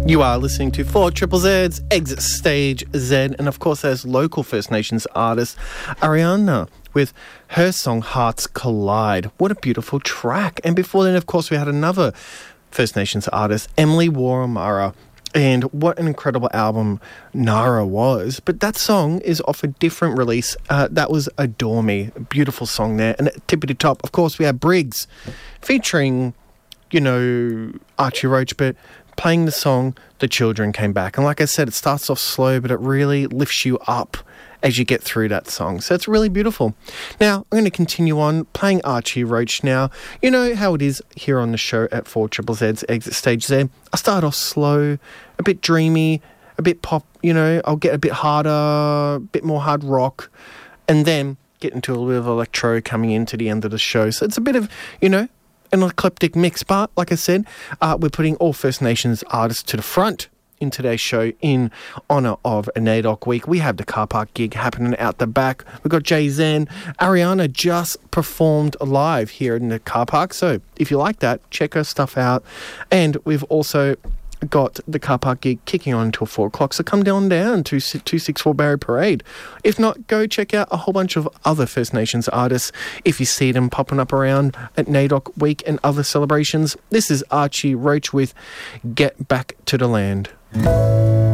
You are listening to 4ZZ's Exit Stage Z, and of course there's local First Nations artist Ariana with her song Hearts Collide. What a beautiful track. And before then, of course, we had another First Nations artist, Emily Warramara, and what an incredible album Nara was. But that song is off a different release. That was Adore Me, a beautiful song there. And at tippity top, of course, we had Briggs featuring, Archie Roach, but playing the song The Children Came Back. And like I said, it starts off slow, but it really lifts you up as you get through that song. So it's really beautiful. Now, I'm going to continue on playing Archie Roach now. You know how it is here on the show at 4ZZ's Exit Stage Z. I start off slow, a bit dreamy, a bit pop, I'll get a bit harder, a bit more hard rock, and then get into a little bit of electro coming into the end of the show. So it's a bit of, an eclectic mix, but like I said, we're putting all First Nations artists to the front in today's show in honour of NAIDOC Week. We have the car park gig happening out the back. We've got Jay Zen. Ariana just performed live here in the car park, so if you like that, check her stuff out. And we've also got the car park gig kicking on until 4 o'clock, so come down to 264 Barry Parade. If not, go check out a whole bunch of other First Nations artists if you see them popping up around at NAIDOC Week and other celebrations. This is Archie Roach with Get Back to the Land.